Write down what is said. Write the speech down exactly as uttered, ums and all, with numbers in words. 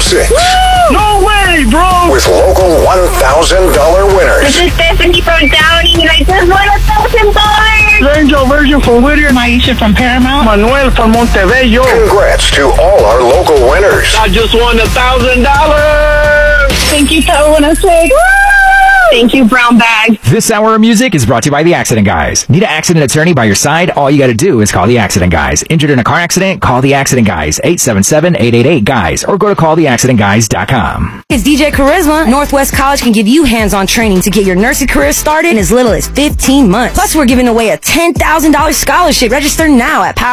six. Woo! No way, bro! With local one thousand dollars winners. This is Stephanie from Downey, and I just won one thousand dollars! Angel Virgin from Whittier. Maisha from Paramount. Manuel from Montebello. Congrats to all our local winners. I just won one thousand dollars! Thank you, Tower one oh six. Thank you, Brown Bag. This hour of music is brought to you by The Accident Guys. Need an accident attorney by your side? All you got to do is call The Accident Guys. Injured in a car accident? Call The Accident Guys. eight seven seven, eight eight eight, guys. Or go to call the accident guys dot com. It's D J Charisma. Northwest College can give you hands-on training to get your nursing career started in as little as fifteen months. Plus, we're giving away a ten thousand dollars scholarship. Register now at Power